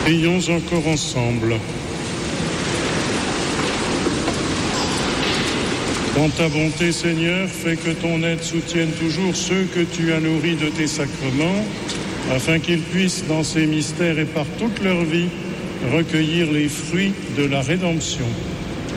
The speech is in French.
Prions encore ensemble. Dans ta bonté, Seigneur, fais que ton aide soutienne toujours ceux que tu as nourris de tes sacrements, afin qu'ils puissent, dans ces mystères et par toute leur vie, recueillir les fruits de la rédemption.